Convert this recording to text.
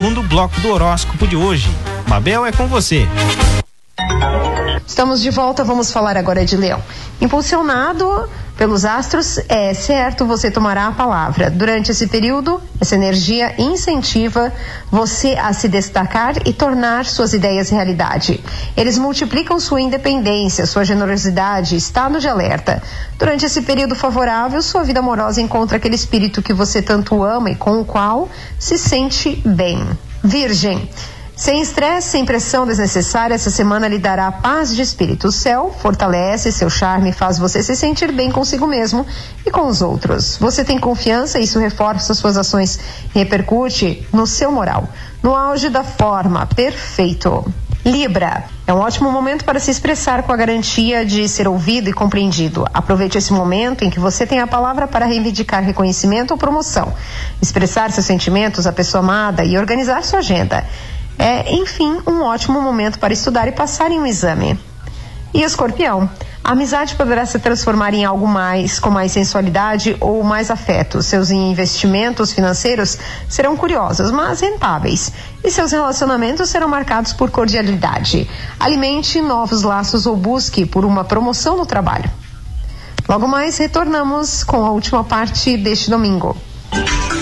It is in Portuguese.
segundo bloco do horóscopo de hoje. Mabel, é com você. Estamos de volta, vamos falar agora de Leão. Impulsionado pelos astros, é certo, você tomará a palavra. Durante esse período, essa energia incentiva você a se destacar e tornar suas ideias realidade. Eles multiplicam sua independência, sua generosidade, estado de alerta. Durante esse período favorável, sua vida amorosa encontra aquele espírito que você tanto ama e com o qual se sente bem. Virgem. Sem estresse, sem pressão desnecessária, essa semana lhe dará paz de espírito. O céu fortalece seu charme e faz você se sentir bem consigo mesmo e com os outros. Você tem confiança e isso reforça suas ações e repercute no seu moral. No auge da forma, perfeito. Libra. É um ótimo momento para se expressar com a garantia de ser ouvido e compreendido. Aproveite esse momento em que você tem a palavra para reivindicar reconhecimento ou promoção, expressar seus sentimentos à pessoa amada e organizar sua agenda. É, enfim, um ótimo momento para estudar e passar em um exame. E Escorpião, a amizade poderá se transformar em algo mais, com mais sensualidade ou mais afeto. Seus investimentos financeiros serão curiosos, mas rentáveis. E seus relacionamentos serão marcados por cordialidade. Alimente novos laços ou busque por uma promoção no trabalho. Logo mais, retornamos com a última parte deste domingo.